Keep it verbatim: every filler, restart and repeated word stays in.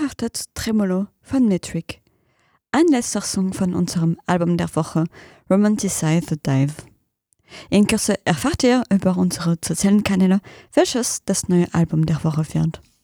erwartet Tremolo von Metric. Ein letzter Song von unserem Album der Woche, Romanticize the Dive. In Kürze erfahrt ihr über unsere sozialen Kanäle, welches das neue Album der Woche wird.